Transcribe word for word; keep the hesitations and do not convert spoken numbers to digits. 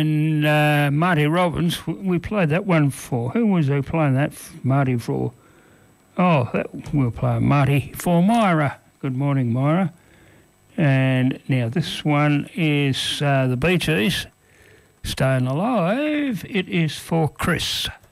and uh, Marty Robbins, w- we played that one for. Who was I playing that f- Marty for? Oh, that, we'll play Marty for Myra. Good morning, Myra. And now this one is uh, the Bee Gees, Staying Alive. It is for Chris.